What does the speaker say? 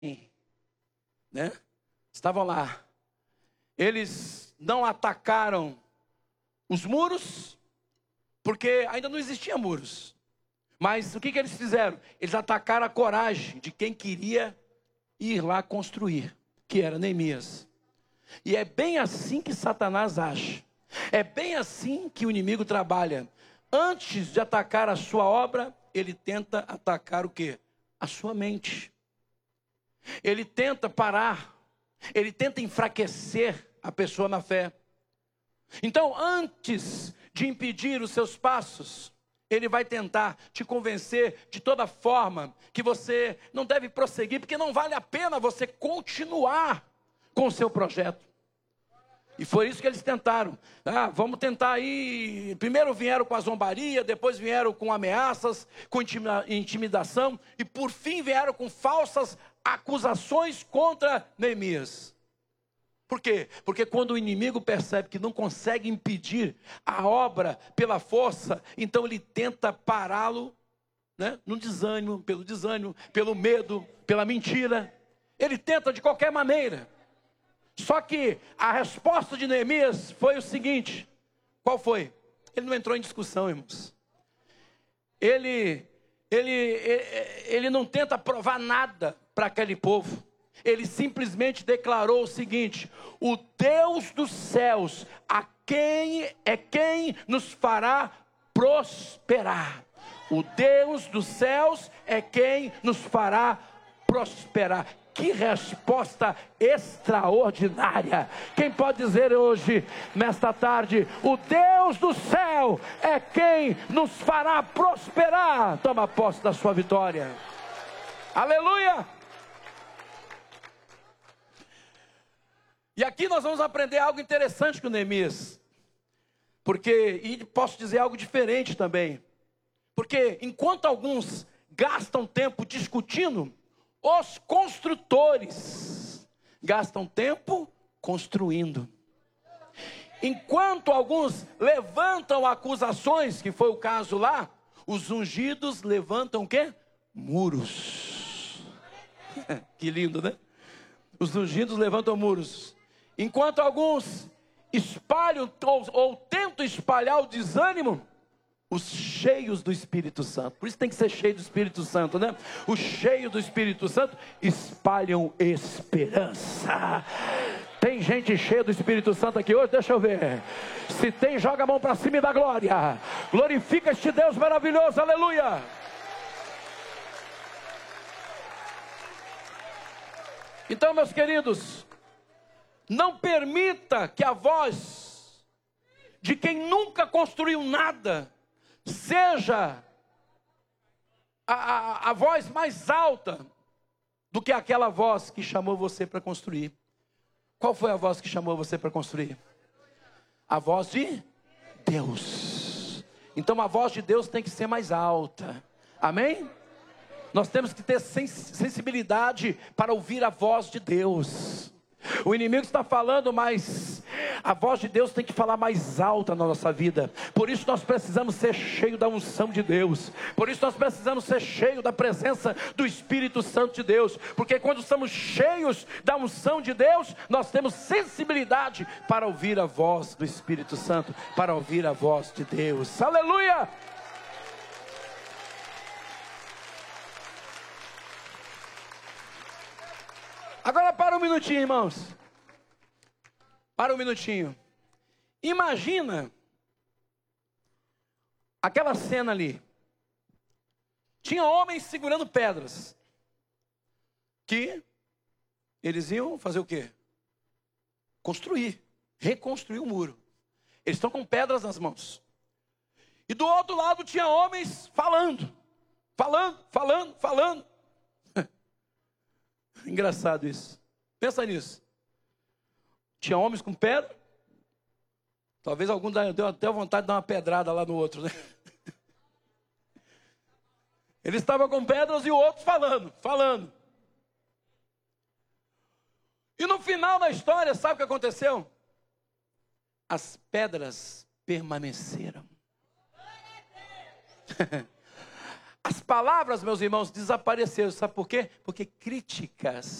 né? Estavam lá. Eles não atacaram os muros, porque ainda não existiam muros. Mas o que eles fizeram? Eles atacaram a coragem de quem queria ir lá construir, que era Neemias. E é bem assim que Satanás age. É bem assim que o inimigo trabalha. Antes de atacar a sua obra, ele tenta atacar o quê? A sua mente. Ele tenta parar. Ele tenta enfraquecer a pessoa na fé. Então, antes de impedir os seus passos, ele vai tentar te convencer de toda forma que você não deve prosseguir, porque não vale a pena você continuar com o seu projeto. E foi isso que eles tentaram. Vamos tentar aí. Primeiro vieram com a zombaria, depois vieram com ameaças, com intimidação, e por fim vieram com falsas acusações contra Neemias. Por quê? Porque quando o inimigo percebe que não consegue impedir a obra pela força, então ele tenta pará-lo, né, no desânimo, pelo medo, pela mentira. Ele tenta de qualquer maneira. Só que a resposta de Neemias foi o seguinte: qual foi? Ele não entrou em discussão, irmãos. Ele não tenta provar nada para aquele povo. Ele simplesmente declarou o seguinte: o Deus dos céus, quem nos fará prosperar. O Deus dos céus é quem nos fará prosperar. Que resposta extraordinária! Quem pode dizer hoje, nesta tarde, o Deus do céu é quem nos fará prosperar? Toma posse da sua vitória. Aleluia! E aqui nós vamos aprender algo interessante com Neemias. E posso dizer algo diferente também. Porque enquanto alguns gastam tempo discutindo, os construtores gastam tempo construindo. Enquanto alguns levantam acusações, que foi o caso lá, os ungidos levantam o quê? Muros. Que lindo, né? Os ungidos levantam muros. Enquanto alguns espalham ou tentam espalhar o desânimo, os cheios do Espírito Santo, por isso tem que ser cheio do Espírito Santo, né? Os cheios do Espírito Santo espalham esperança. Tem gente cheia do Espírito Santo aqui hoje? Deixa eu ver. Se tem, joga a mão para cima e dá glória. Glorifica este Deus maravilhoso, aleluia. Então, meus queridos, não permita que a voz de quem nunca construiu nada seja a voz mais alta do que aquela voz que chamou você para construir. Qual foi a voz que chamou você para construir? A voz de Deus. Então a voz de Deus tem que ser mais alta. Amém? Nós temos que ter sensibilidade para ouvir a voz de Deus. O inimigo está falando, mas a voz de Deus tem que falar mais alta na nossa vida. Por isso nós precisamos ser cheios da unção de Deus. Por isso nós precisamos ser cheios da presença do Espírito Santo de Deus. Porque quando estamos cheios da unção de Deus, nós temos sensibilidade para ouvir a voz do Espírito Santo, para ouvir a voz de Deus. Aleluia! Agora para um minutinho, irmãos. Para um minutinho. Imagina aquela cena ali. Tinha homens segurando pedras. Que eles iam fazer o quê? Construir, reconstruir o muro. Eles estão com pedras nas mãos. E do outro lado tinha homens falando. Engraçado isso. Pensa nisso. Tinha homens com pedra. Talvez algum deu até vontade de dar uma pedrada lá no outro, né? Eles estavam com pedras e o outro falando. E no final da história, sabe o que aconteceu? As pedras permaneceram. As palavras, meus irmãos, desapareceram. Sabe por quê? Porque críticas